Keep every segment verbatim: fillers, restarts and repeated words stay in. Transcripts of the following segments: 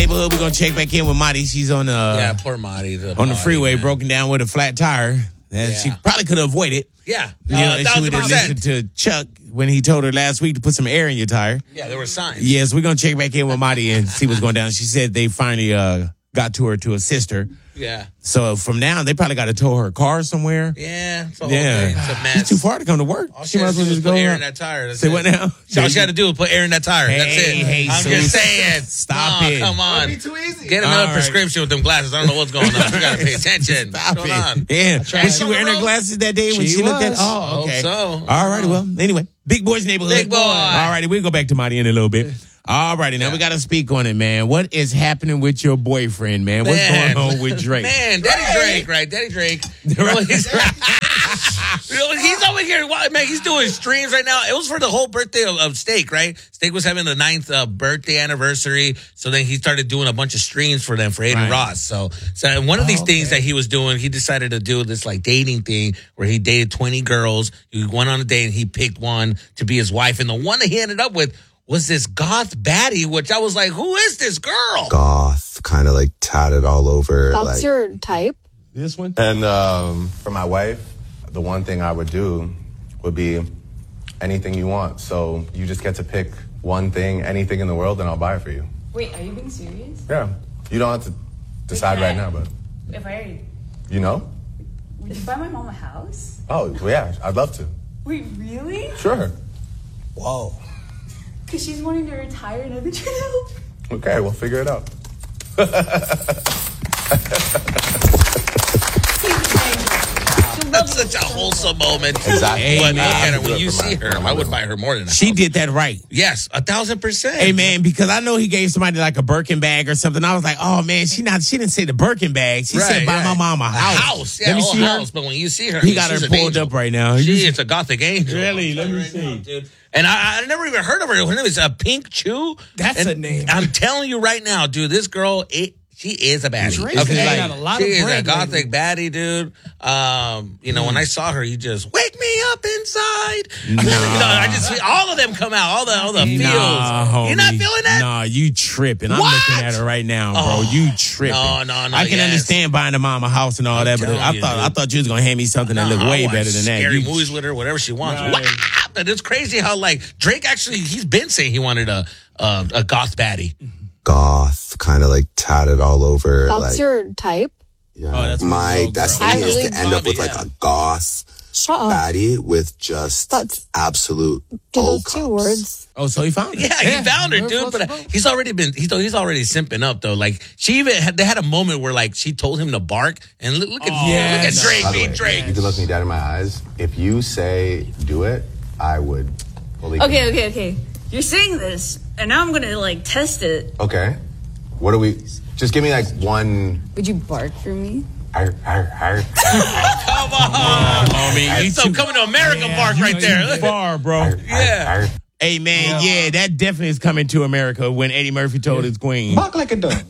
Neighborhood, we're going to check back in with Marty. She's on the, yeah, poor Marty. The on body, the freeway, man. broken down with a flat tire. That Yeah. she probably could have avoided. Yeah. You know, Uh, and she would have thousand listened to Chuck when he told her last week to put some air in your tire. Yeah, there were signs. Yes, we're going to check back in with Marty and see what's going down. She said they finally uh, got to her to assist her. Yeah. So from now, they probably got to tow her car somewhere. Yeah. It's a whole Yeah. thing. It's a mess. She's too far to come to work. All She she might had as to well do was just put go air out. in that tire. That's Say it. what now? All she had to do was put air in that tire. That's Hey, it. hey, I'm so just saying. stop Oh, it. Come on. That'd be too easy. Get another All right. prescription with them glasses. I don't know what's going on. You got to pay attention. Stop what's it. going on? Yeah. tried. Was she wearing her glasses that day when She she, looked at? was. Oh, okay. Hope so. All righty. Well, anyway, Big Boy's Neighborhood. Big boy. All righty. We'll go back to Marty in a little bit. All righty. Now Yeah. we got to speak on it, man. What is happening with your boyfriend, man? What's Man. going on with Drake? Man, Daddy Drake, right? Daddy Drake. You know, he's, you know, he's over here. wow, Man, he's doing streams right now. It was for the whole birthday of, of Steak, right? Steak was having the ninth uh, birthday anniversary. So then he started doing a bunch of streams for them, for Aiden Right. Ross. So, so one of these Oh, things okay. that he was doing, he decided to do this like dating thing where he dated twenty girls. He went on a date and he picked one to be his wife. And the one that he ended up with was this goth baddie, which I was like, who is this girl? Goth, kind of like tatted all over. That's like, your type? This one? And um, for my wife, the one thing I would do would be anything you want. So you just get to pick one thing, anything in the world, and I'll buy it for you. Wait, are you being serious? Yeah. You don't have to decide right now, but If I you know? would you buy my mom a house? Oh, well, yeah, I'd love to. Wait, really? Sure. Whoa. Because she's wanting to retire and other child. Okay, we'll figure it out. That's such a wholesome moment. Exactly. But look man. at her. When you see her, I would buy her more than that. She did that right. Yes, a thousand percent. Hey man, because I know he gave somebody like a Birkin bag or something. I was like, oh man, she not. She didn't say the Birkin bag. She said buy my mom a house. house. Yeah, Let me oh, see her. house. But when you see her, He I mean, got her she's an pulled angel. up right now. She is a gothic angel. Really? Let me Right see. now, dude. And I, I never even heard of her. Her name is uh, Pink Chew. That's And a name. I'm telling you right now, dude. This girl, it, she is a baddie. Drake's Okay, got like, a lot she of is a bread gothic baddie, dude. Um, you know, when I saw her, you just wake me up inside. Nah. you know, I just all of them come out, all the all the feels. Nah, homie. You're not feeling that? Nah, you tripping. I'm What? looking at her right now, bro. Oh, you tripping. no, no, no, I can yes. understand buying a mom a house and all that, but telling I you, thought I dude. thought you was gonna hand me something that Nah, looked I way watch better than that. Scary You- movies with her, whatever she wants. Right. Wow, but it's crazy how like Drake actually he's been saying he wanted a a, a goth baddie. goth, kind of like tatted all over. That's like, your type? yeah. Oh, that's my real destiny girl. is I to end up with really- like a goth Shut up. baddie with just That's- absolute Do O those cups. two words. Oh, so he found it. Yeah, he found her, we're dude. supposed But to uh, vote. he's already been he's he's already simping up though. Like she even had, they had a moment where like she told him to bark and look, look at yeah, look at no. Drake By the being way, Drake. You can look me dead in my eyes. If you say do it, I would believe Okay, you. okay, okay. You're saying this, and now I'm gonna like test it. Okay. What do we? Just give me like one. Would you bark for me? Arr, arr, arr. Come on, homie. You so too- coming to America Yeah, bark you right too there. far, bro. Arr, Yeah. arr, arr. Hey man, yeah. that definitely is coming to America when Eddie Murphy told his queen. Bark like a dog.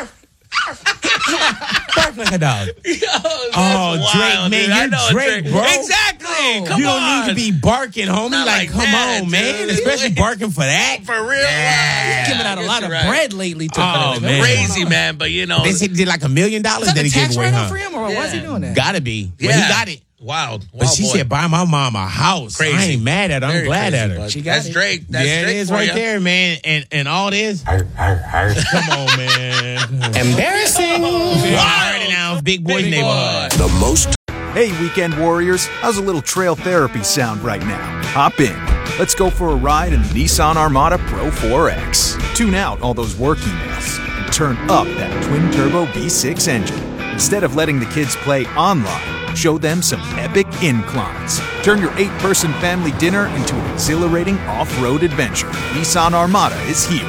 Bark like a dog. Yo, that's Oh, Drake, wild, man, dude. I you're know Drake, bro. Exactly. Come you don't on. need to be barking, homie. Not Like, like come that, on, man. dude. Especially barking for that. for real. Yeah. Giving out a I lot guess of you're right. bread lately. To Oh, him. man. Crazy man, but you know, They said he did like a million dollars Is that that the he gave tax away, write-off huh? for him, or why is he Yeah. doing that? Gotta be. yeah, Well, he got it. Wild, But wild she boy. said, buy my mom a house. Crazy. I ain't mad at her. I'm Very glad crazy, at her. bud. She got That's it. Drake. That's yeah, Drake it is for right ya. there, man. And and all this. Arr, arr, arr. Come on, man. Embarrassing. Alrighty now, Big Boy's Big Neighborhood. The most Hey, weekend warriors, how's a little trail therapy sound right now? Hop in. Let's go for a ride in the Nissan Armada Pro four X. Tune out all those work emails and turn up that twin-turbo V six engine. Instead of letting the kids play online, show them some epic inclines. Turn your eight-person family dinner into an exhilarating off-road adventure. Nissan Armada is here.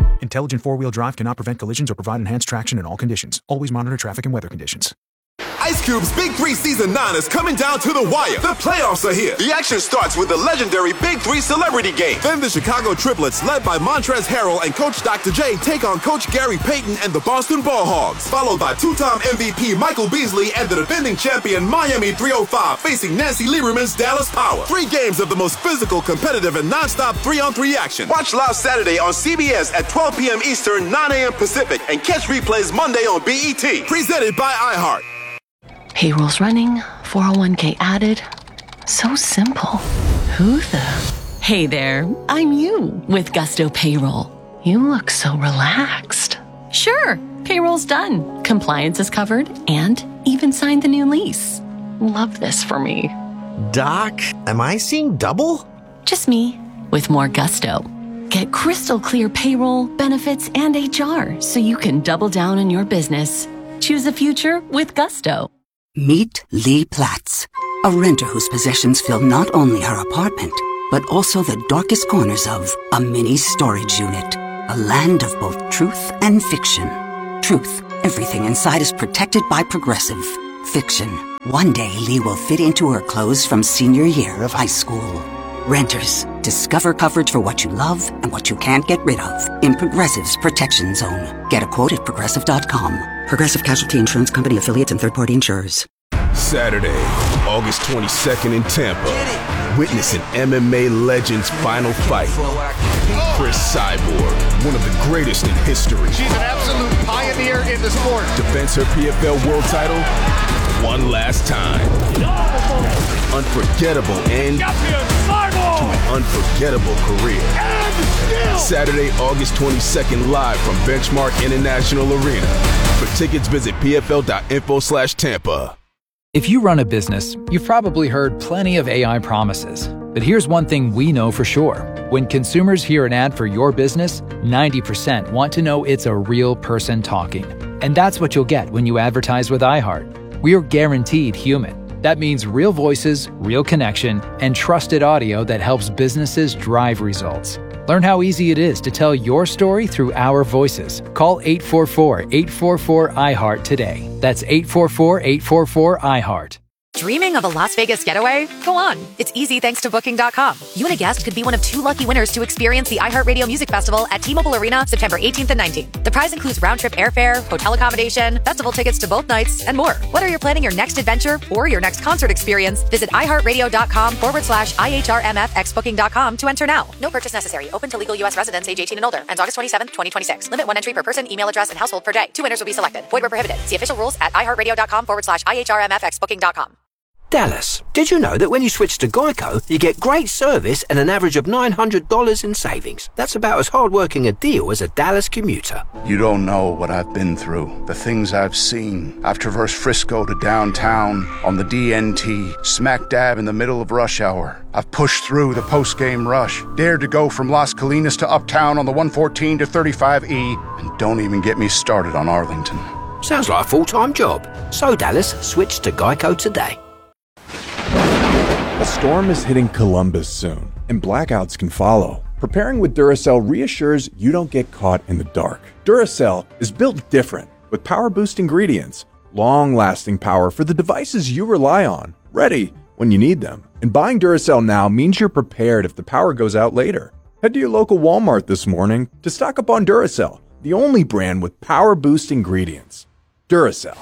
Intelligent four-wheel drive cannot prevent collisions or provide enhanced traction in all conditions. Always monitor traffic and weather conditions. I Ice Cube's Big Three Season nine is coming down to the wire. The playoffs are here. The action starts with the legendary Big Three Celebrity Game. Then the Chicago Triplets, led by Montrezl Harrell and Coach Doctor J, take on Coach Gary Payton and the Boston Ball Hogs, followed by two-time M V P Michael Beasley and the defending champion Miami three oh five facing Nancy Lieberman's Dallas Power. Three games of the most physical, competitive, and non-stop three-on-three action. Watch live Saturday on C B S at twelve p.m. Eastern, nine a.m. Pacific, and catch replays Monday on B E T. Presented by iHeart. Payroll's running, four oh one k added. So simple. Who the? Hey there, I'm you with Gusto Payroll. You look so relaxed. Sure, payroll's done. Compliance is covered and even signed the new lease. Love this for me. Doc, am I seeing double? Just me with more gusto. Get crystal clear payroll, benefits, and H R so you can double down on your business. Choose a future with Gusto. Meet Lee Platts, a renter whose possessions fill not only her apartment, but also the darkest corners of a mini storage unit. A land of both truth and fiction. Truth, everything inside is protected by Progressive. Fiction, one day Lee will fit into her clothes from senior year of high school. Renters, discover coverage for what you love and what you can't get rid of in Progressive's Protection Zone. Get a quote at Progressive dot com. Progressive Casualty Insurance Company affiliates and third-party insurers. Saturday, August twenty-second in Tampa. Witness an M M A legend's final fight. Chris Cyborg, one of the greatest in history. She's an absolute pioneer in the sport. Defends her P F L world title one last time. Unforgettable end to an unforgettable career. Saturday, August twenty-second, live from Benchmark International Arena. For tickets, visit P F L dot info slash Tampa. If you run a business, you've probably heard plenty of A I promises. But here's one thing we know for sure. When consumers hear an ad for your business, ninety percent want to know it's a real person talking. And that's what you'll get when you advertise with iHeart. We are guaranteed human. That means real voices, real connection, and trusted audio that helps businesses drive results. Learn how easy it is to tell your story through our voices. Call eight four four, eight four four, iHeart today. That's eight four four, eight four four, iHeart. Dreaming of a Las Vegas getaway? Go on. It's easy thanks to Booking dot com. You and a guest could be one of two lucky winners to experience the iHeartRadio Music Festival at T-Mobile Arena September eighteenth and nineteenth. The prize includes round-trip airfare, hotel accommodation, festival tickets to both nights, and more. Whether you're planning your next adventure or your next concert experience, visit iHeartRadio.com forward slash IHRMFX Booking dot com to enter now. No purchase necessary. Open to legal U S residents age eighteen and older. Ends August twenty-seventh, twenty twenty-six. Limit one entry per person, email address, and household per day. Two winners will be selected. Void where prohibited. See official rules at iHeartRadio.com forward slash IHRMFX Booking dot com. Dallas, did you know that when you switch to Geico, you get great service and an average of nine hundred dollars in savings? That's about as hard-working a deal as a Dallas commuter. You don't know what I've been through, the things I've seen. I've traversed Frisco to downtown on the D N T, smack dab in the middle of rush hour. I've pushed through the post-game rush, dared to go from Las Colinas to Uptown on the one fourteen to thirty-five E, and don't even get me started on Arlington. Sounds like a full-time job. So, Dallas, switch to Geico today. A storm is hitting Columbus soon, and blackouts can follow. Preparing with Duracell reassures you don't get caught in the dark. Duracell is built different, with power boost ingredients, long-lasting power for the devices you rely on, ready when you need them. And buying Duracell now means you're prepared if the power goes out later. Head to your local Walmart this morning to stock up on Duracell, the only brand with power boost ingredients. Duracell.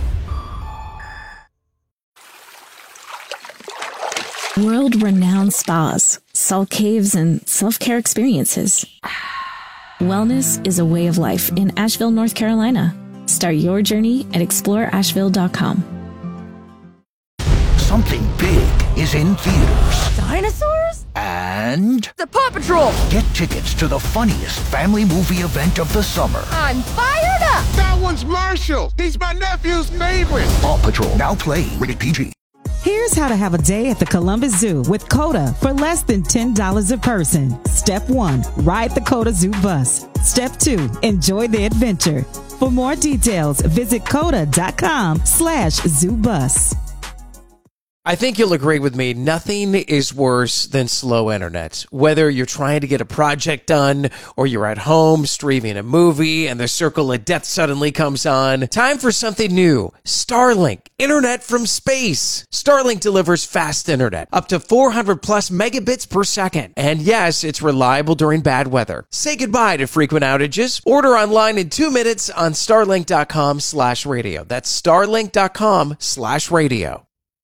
World-renowned spas, salt caves, and self-care experiences. Wellness is a way of life in Asheville, North Carolina. Start your journey at explore asheville dot com. Something big is in theaters. Dinosaurs? And the Paw Patrol! Get tickets to the funniest family movie event of the summer. I'm fired up! That one's Marshall! He's my nephew's favorite! Paw Patrol, now playing rated P G. Here's how to have a day at the Columbus Zoo with COTA for less than ten dollars a person. Step one, ride the COTA Zoo bus. Step two, enjoy the adventure. For more details, visit COTA dot com slash zoo bus. I think you'll agree with me. Nothing is worse than slow internet. Whether you're trying to get a project done or you're at home streaming a movie and the circle of death suddenly comes on, time for something new. Starlink, internet from space. Starlink delivers fast internet, up to four hundred plus megabits per second. And yes, it's reliable during bad weather. Say goodbye to frequent outages. Order online in two minutes on starlink.com slash radio. That's starlink.com slash radio.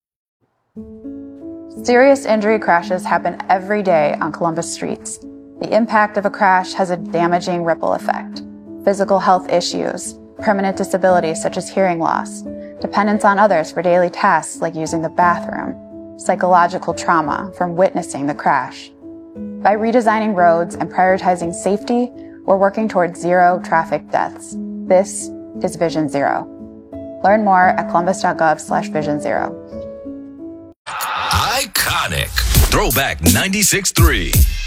Serious injury crashes happen every day on Columbus streets. The impact of a crash has a damaging ripple effect. Physical health issues, permanent disabilities such as hearing loss, dependence on others for daily tasks like using the bathroom, psychological trauma from witnessing the crash. By redesigning roads and prioritizing safety, we're working towards zero traffic deaths. This is Vision Zero. Learn more at columbus.gov slash vision zero. Iconic. Throwback ninety-six point three.